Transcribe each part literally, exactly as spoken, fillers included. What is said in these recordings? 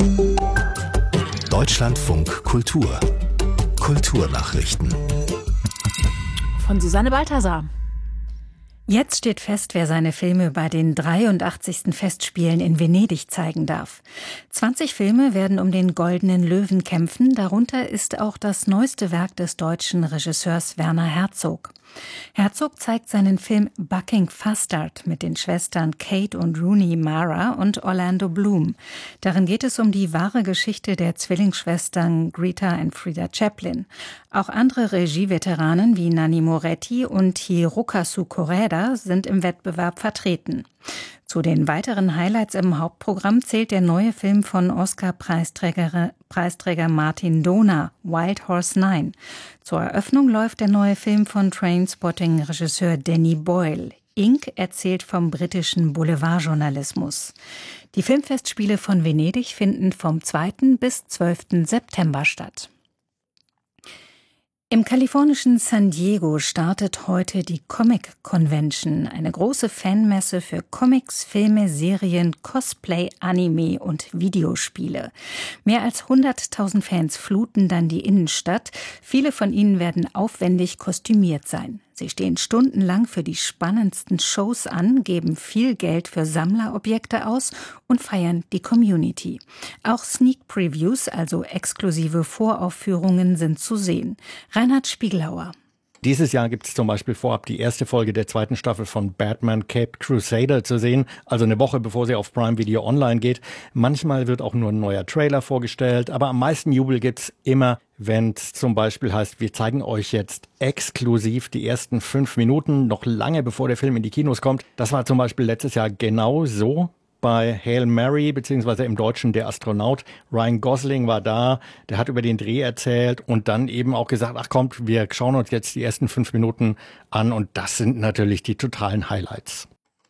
Deutschlandfunk Kultur. Kulturnachrichten. Von Susanne Balthasar. Jetzt steht fest, wer seine Filme bei den dreiundachtzigsten Festspielen in Venedig zeigen darf. zwanzig Filme werden um den Goldenen Löwen kämpfen. Darunter ist auch das neueste Werk des deutschen Regisseurs Werner Herzog. Herzog zeigt seinen Film Bucking Fastard mit den Schwestern Kate und Rooney Mara und Orlando Bloom. Darin geht es um die wahre Geschichte der Zwillingsschwestern Greta und Frida Chaplin. Auch andere Regieveteranen wie Nanni Moretti und Hirokazu Koreda sind im Wettbewerb vertreten. Zu den weiteren Highlights im Hauptprogramm zählt der neue Film von Oscar-Preisträger Preisträger Martin Dohna, Wild Horse Nine. Zur Eröffnung läuft der neue Film von Trainspotting-Regisseur Danny Boyle. Ink erzählt vom britischen Boulevardjournalismus. Die Filmfestspiele von Venedig finden vom zweiten bis zwölften September statt. Im kalifornischen San Diego startet heute die Comic Convention, eine große Fanmesse für Comics, Filme, Serien, Cosplay, Anime und Videospiele. Mehr als hunderttausend Fans fluten dann die Innenstadt. Viele von ihnen werden aufwendig kostümiert sein. Sie stehen stundenlang für die spannendsten Shows an, geben viel Geld für Sammlerobjekte aus und feiern die Community. Auch Sneak Previews, also exklusive Voraufführungen, sind zu sehen. Reinhard Spiegelhauer. Dieses Jahr gibt es zum Beispiel vorab die erste Folge der zweiten Staffel von Batman Caped Crusader zu sehen, also eine Woche bevor sie auf Prime Video online geht. Manchmal wird auch nur ein neuer Trailer vorgestellt, aber am meisten Jubel gibt's immer, wenn es zum Beispiel heißt, wir zeigen euch jetzt exklusiv die ersten fünf Minuten, noch lange bevor der Film in die Kinos kommt. Das war zum Beispiel letztes Jahr genau so. Bei Hail Mary, beziehungsweise im Deutschen der Astronaut. Ryan Gosling war da, der hat über den Dreh erzählt und dann eben auch gesagt, ach kommt, wir schauen uns jetzt die ersten fünf Minuten an und das sind natürlich die totalen Highlights.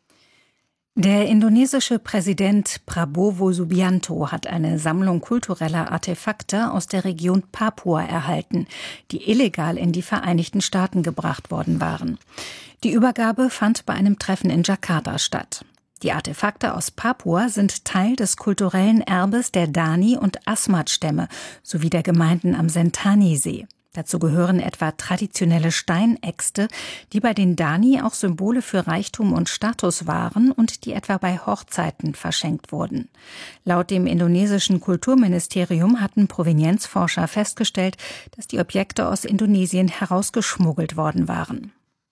Der indonesische Präsident Prabowo Subianto hat eine Sammlung kultureller Artefakte aus der Region Papua erhalten, die illegal in die Vereinigten Staaten gebracht worden waren. Die Übergabe fand bei einem Treffen in Jakarta statt. Die Artefakte aus Papua sind Teil des kulturellen Erbes der Dani- und Asmat-Stämme sowie der Gemeinden am Sentani-See. Dazu gehören etwa traditionelle Steinäxte, die bei den Dani auch Symbole für Reichtum und Status waren und die etwa bei Hochzeiten verschenkt wurden. Laut dem indonesischen Kulturministerium hatten Provenienzforscher festgestellt, dass die Objekte aus Indonesien herausgeschmuggelt worden waren.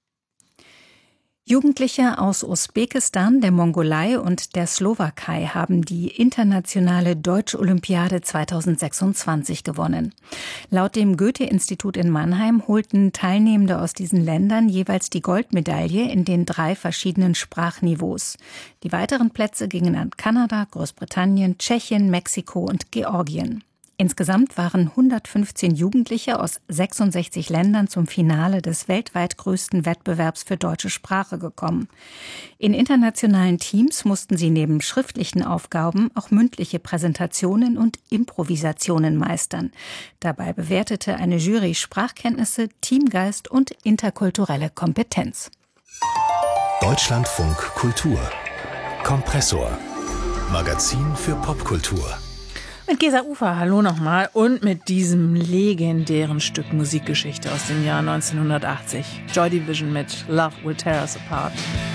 Jugendliche aus Usbekistan, der Mongolei und der Slowakei haben die internationale Deutsch-Olympiade zweitausendsechsundzwanzig gewonnen. Laut dem Goethe-Institut in Mannheim holten Teilnehmende aus diesen Ländern jeweils die Goldmedaille in den drei verschiedenen Sprachniveaus. Die weiteren Plätze gingen an Kanada, Großbritannien, Tschechien, Mexiko und Georgien. Insgesamt waren hundertfünfzehn Jugendliche aus sechsundsechzig Ländern zum Finale des weltweit größten Wettbewerbs für deutsche Sprache gekommen. In internationalen Teams mussten sie neben schriftlichen Aufgaben auch mündliche Präsentationen und Improvisationen meistern. Dabei bewertete eine Jury Sprachkenntnisse, Teamgeist und interkulturelle Kompetenz. Deutschlandfunk Kultur. Kompressor. Magazin für Popkultur. Mit Gesa Ufer, hallo nochmal, und mit diesem legendären Stück Musikgeschichte aus dem Jahr neunzehnhundertachtzig. Joy Division mit Love Will Tear Us Apart.